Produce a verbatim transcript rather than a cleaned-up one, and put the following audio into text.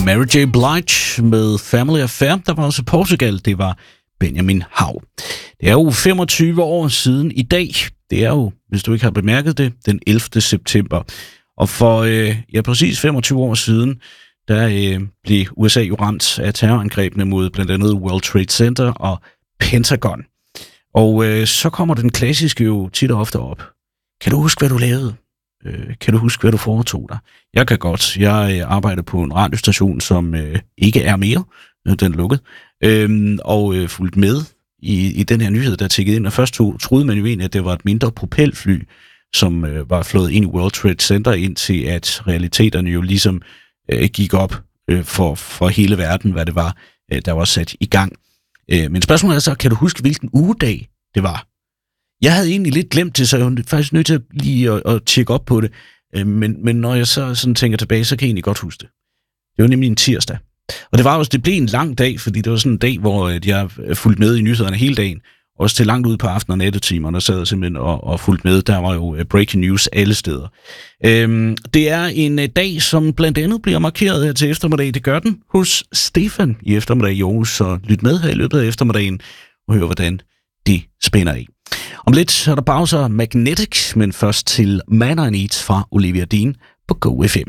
Mary J. Blige med Family Affair. Der var også Portugal, det var Benjamin Hav. Det er jo femogtyve år siden i dag. Det er jo, hvis du ikke har bemærket det, den ellevte september. Og for øh, ja, præcis femogtyve år siden, der øh, blev U S A jo ramt af terrorangrebene mod blandt andet World Trade Center og Pentagon. Og øh, så kommer den klassiske jo tit og ofte op. Kan du huske, hvad du lavede? Øh, kan du huske, hvad du foretog dig? Jeg kan godt. Jeg øh, arbejder på en radiostation, som øh, ikke er mere. Øh, den er lukket. Øh, og øh, fulgt med i, i den her nyhed, der tikkede ind. Og først to, troede man jo egentlig, at det var et mindre propelfly, som øh, var flået ind i World Trade Center, indtil at realiteterne jo ligesom øh, gik op øh, for, for hele verden, hvad det var, øh, der var sat i gang. Øh, men spørgsmålet er så, kan du huske, hvilken ugedag det var? Jeg havde egentlig lidt glemt det, så jeg var faktisk nødt til lige at, at tjekke op på det. Øh, men, men når jeg så sådan tænker tilbage, så kan jeg egentlig godt huske det. Det var nemlig en tirsdag. Og det var også, det blev en lang dag, fordi det var sådan en dag, hvor jeg fulgte med i nyhederne hele dagen. Også til langt ud på aften- og nattetimerne, så sad jeg simpelthen og, og fulgte med. Der var jo breaking news alle steder. Øhm, det er en dag, som blandt andet bliver markeret her til eftermiddag. Det gør den hos Stefan i eftermiddag i Aarhus. Så lyt med her i løbet af eftermiddagen og hør, hvordan det spænder af. Om lidt er der pauser Magnetic, men først til Man I Need fra Olivia Dean på Go F M.